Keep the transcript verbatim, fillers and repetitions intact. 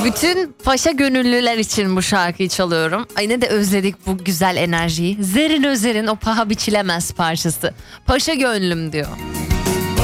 Bütün paşa gönüllüler için bu şarkıyı çalıyorum. Ay ne de özledik bu güzel enerjiyi. Zerrin Özer'in o paha biçilemez parçası. Paşa gönlüm diyor.